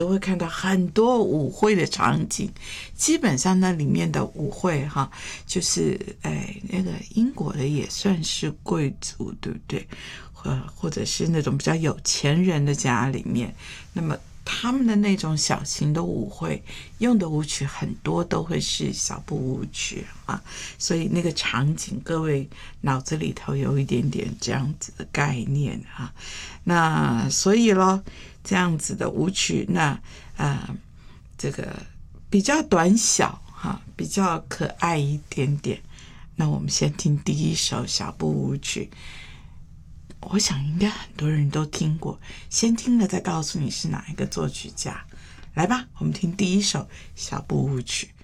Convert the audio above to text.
都会看到很多舞会的场景，基本上那里面的舞会就是那个英国的也算是贵族，对不对？或者是那种比较有钱人的家里面，那么他们的那种小型的舞会用的舞曲很多都会是小步舞曲所以那个场景各位脑子里头有一点点这样子的概念那所以咯，这样子的舞曲，那这个比较短小比较可爱一点点。那我们先听第一首小步舞曲，我想应该很多人都听过，先听了再告诉你是哪一个作曲家。来吧，我们听第一首小步舞曲。